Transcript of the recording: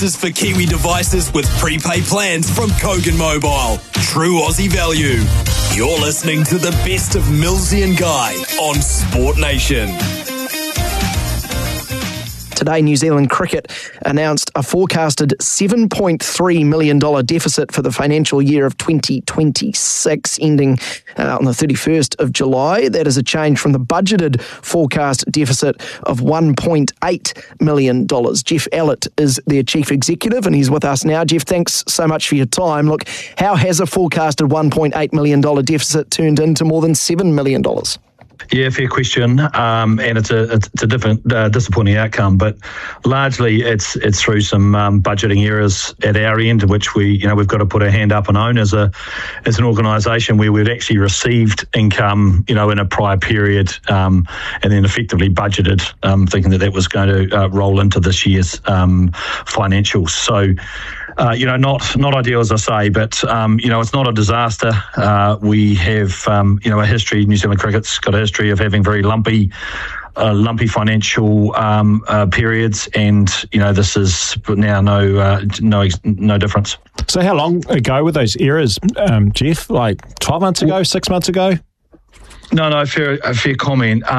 prices for Kiwi devices with prepaid plans from Kogan Mobile. True Aussie value. You're listening to the best of Millsy and Guy on Sport Nation. Today, New Zealand Cricket announced a forecasted $7.3 million deficit for the financial year of 2026, ending on the 31st of July. That is a change from the budgeted forecast deficit of $1.8 million. Jeff Allett is their chief executive, and he's with us now. Jeff, thanks so much for your time. Look, how has a forecasted $1.8 million deficit turned into more than $7 million? Yeah, fair question, and it's a different disappointing outcome. But largely, it's through some budgeting errors at our end, which we've got to put our hand up and own as an organisation where we've actually received income, in a prior period, and then effectively budgeted, thinking that was going to roll into this year's financials. So. Not ideal, as I say, but, it's not a disaster. We have, a history, New Zealand Cricket's got a history of having very lumpy financial periods, and, this is now no difference. So how long ago were those errors, Jeff? Like 12 months ago, 6 months ago? No, fair comment.